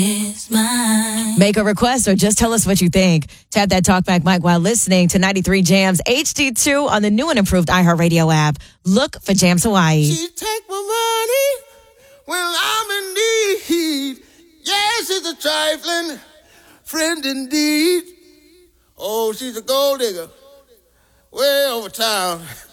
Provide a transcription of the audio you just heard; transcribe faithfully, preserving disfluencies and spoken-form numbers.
Make a request or just tell us what you think. Tap that talkback mic while listening to ninety-three Jams H D two on the new and improved iHeartRadio app. Look for Jams Hawaii. She take my money when I'm in need. Yes, she's a trifling friend indeed. Oh, she's a gold digger way over town.